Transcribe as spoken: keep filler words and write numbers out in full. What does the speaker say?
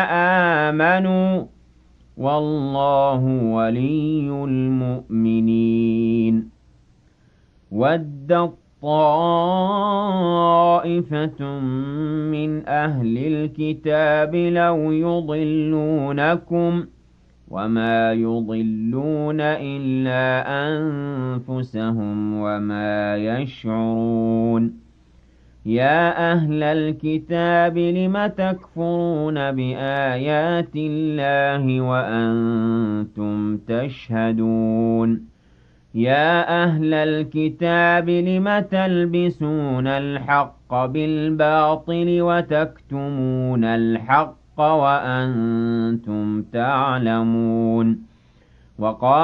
آمنوا والله ولي المؤمنين وَدَّت طَّائِفَةٌ مِّنْ أَهْلِ الْكِتَابِ لَوْ يُضِلُّونَكُمْ وَمَا يُضِلُّونَ إِلَّا أَنفُسَهُمْ وَمَا يَشْعُرُونَ يَا أَهْلَ الْكِتَابِ لِمَ تَكْفُرُونَ بِآيَاتِ اللَّهِ وَأَنتُمْ تَشْهَدُونَ يَا أَهْلَ الْكِتَابِ لِمَ تَلْبِسُونَ الْحَقَّ بِالْبَاطِلِ وَتَكْتُمُونَ الْحَقَّ وَأَنتُمْ تَعْلَمُونَ وَقَالَ